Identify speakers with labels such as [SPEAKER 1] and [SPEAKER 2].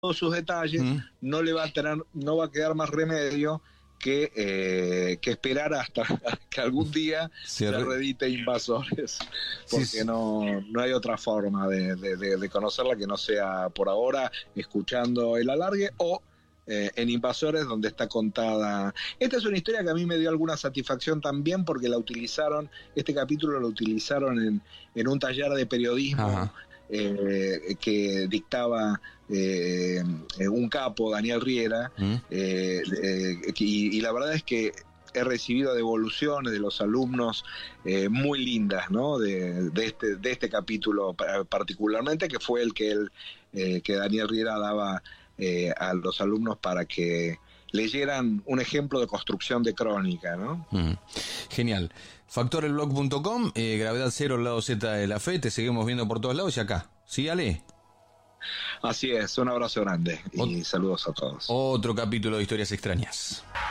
[SPEAKER 1] sus detalles, no va a quedar más remedio que esperar hasta que algún día se reedite Invasores, porque no hay otra forma de conocerla que no sea por ahora escuchando el alargue o en Invasores, donde está contada. Esta es una historia que a mí me dio alguna satisfacción también, porque este capítulo lo utilizaron en un taller de periodismo que dictaba un capo, Daniel Riera, y la verdad es que he recibido devoluciones de los alumnos muy lindas, ¿no? de este capítulo particularmente, que fue el que Daniel Riera daba a los alumnos para que leyeran un ejemplo de construcción de crónica, ¿no?
[SPEAKER 2] Genial. Factorelblog.com, Gravedad Cero, el lado Z de la fe. Te seguimos viendo por todos lados y acá. ¿Sí, Ale?
[SPEAKER 1] Así es, un abrazo grande y saludos a todos.
[SPEAKER 2] Otro capítulo de Historias Extrañas.